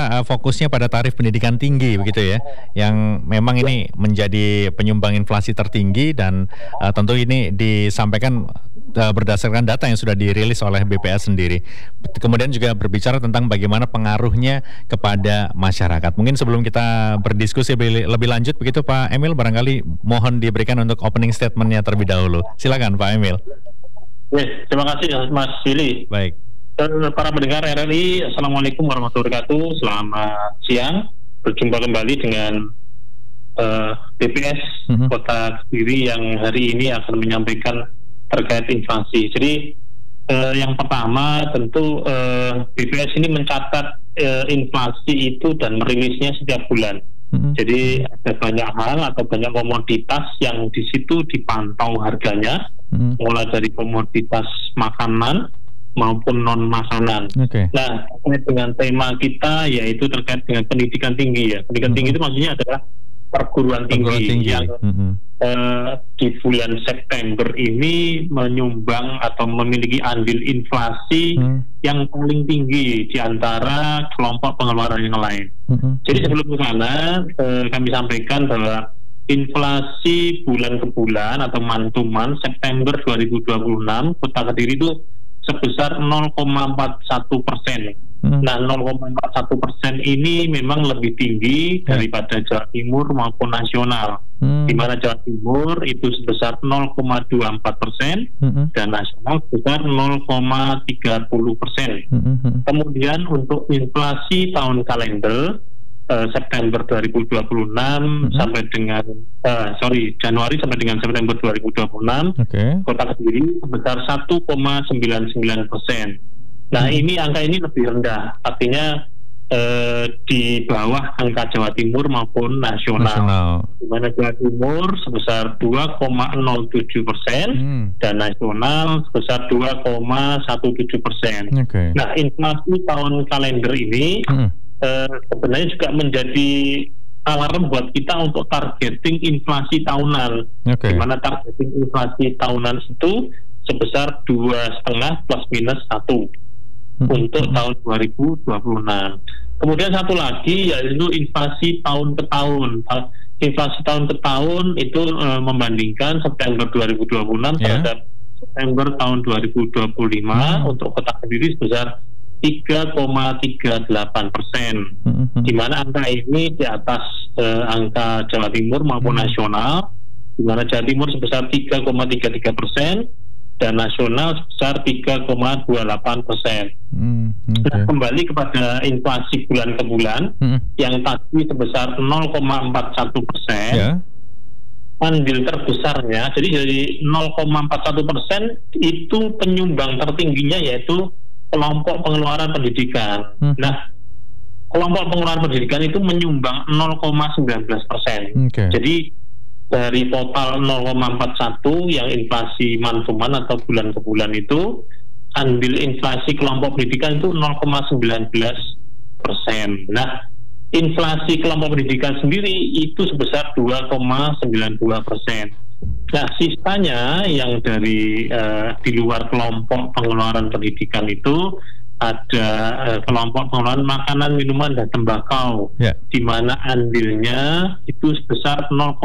fokusnya pada tarif pendidikan tinggi begitu ya, yang memang ini menjadi penyumbang inflasi tertinggi dan tentu ini disampaikan berdasarkan data yang sudah dirilis oleh BPS sendiri. Kemudian juga berbicara tentang bagaimana pengaruhnya kepada masyarakat. Mungkin sebelum kita berdiskusi lebih lanjut begitu Pak Emil, barangkali mohon diberikan untuk opening statement-nya terlebih dahulu. Silakan Pak Emil. Yes, terima kasih Mas Willy. Baik. Para pendengar RRI, Assalamualaikum warahmatullahi wabarakatuh. Selamat siang. Berjumpa kembali dengan BPS Kota Kediri yang hari ini akan menyampaikan terkait inflasi. Jadi yang pertama tentu BPS ini mencatat inflasi itu dan merilisnya setiap bulan. Jadi ada banyak hal atau banyak komoditas yang di situ dipantau harganya, mulai dari komoditas makanan maupun non makanan. Nah, terkait dengan tema kita yaitu terkait dengan pendidikan tinggi ya. Pendidikan tinggi itu maksudnya adalah perguruan tinggi yang di bulan September ini menyumbang atau memiliki andil inflasi yang paling tinggi di antara kelompok pengeluaran yang lain. Jadi sebelum ke sana kami sampaikan bahwa inflasi bulan ke bulan atau month to month September 2026 Kota Kediri itu sebesar 0,41%. Nah, 0,41% ini memang lebih tinggi daripada Jawa Timur maupun nasional. Di mana Jawa Timur itu sebesar 0,24% dan nasional sebesar 0,30%. Kemudian untuk inflasi tahun kalender September 2026 sampai dengan Januari sampai dengan September 2026 Kota Kediri sebesar 1,99%. Nah ini angka ini lebih rendah, artinya di bawah angka Jawa Timur maupun nasional. Di mana Jawa Timur sebesar 2,07% dan nasional sebesar 2,17%. Nah inflasi tahun kalender ini sebenarnya juga menjadi alarm buat kita untuk targeting inflasi tahunan. Di mana targeting inflasi tahunan itu sebesar 2,5 plus minus 1 untuk tahun 2026. Kemudian satu lagi yaitu inflasi tahun ke tahun. Inflasi tahun ke tahun itu membandingkan September 2026 terhadap September tahun 2025 untuk Kota Kediri sebesar 3,38%, di mana angka ini di atas angka Jawa Timur maupun nasional, di mana Jawa Timur sebesar 3,33% dan nasional sebesar 3,28%. Nah, kembali kepada inflasi bulan ke bulan yang tadi sebesar 0,41%, andil terbesarnya, jadi dari 0,41% itu penyumbang tertingginya yaitu kelompok pengeluaran pendidikan. Nah, kelompok pengeluaran pendidikan itu menyumbang 0,19%. Jadi dari total 0,41 yang inflasi month to month atau bulan ke bulan itu, andil inflasi kelompok pendidikan itu 0,19%. Nah, inflasi kelompok pendidikan sendiri itu sebesar 2,92%. Nah, sisanya yang dari di luar kelompok pengeluaran pendidikan itu ada kelompok pengeluaran makanan, minuman, dan tembakau, di mana andilnya itu sebesar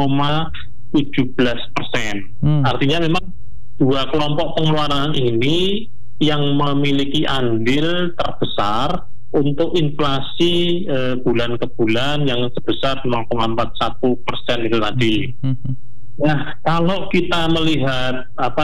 0,17%. Artinya memang dua kelompok pengeluaran ini yang memiliki andil terbesar untuk inflasi bulan ke bulan yang sebesar 0,41% itu tadi. Nah, kalau kita melihat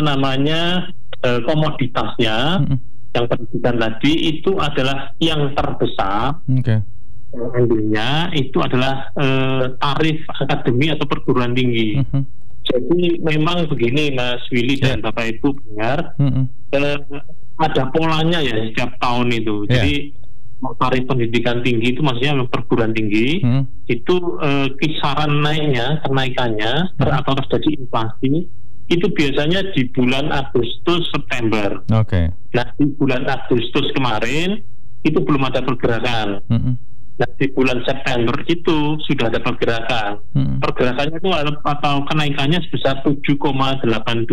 komoditasnya yang pendidikan tadi itu adalah yang terbesar. Andilnya itu adalah tarif akademi atau perguruan tinggi. Jadi memang begini Mas Willy dan Bapak Ibu pendengar, ada polanya ya setiap tahun itu. Jadi tarif pendidikan tinggi itu maksudnya perguruan tinggi itu kisaran kenaikannya atau terjadi inflasi itu biasanya di bulan Agustus September. Nah di bulan Agustus kemarin itu belum ada pergerakan. Nah di bulan September itu sudah ada pergerakan. Pergerakannya itu atau kenaikannya sebesar 7,82%.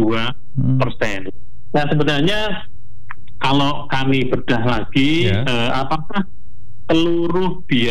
Nah sebenarnya kalau kami bedah lagi, apakah seluruh biaya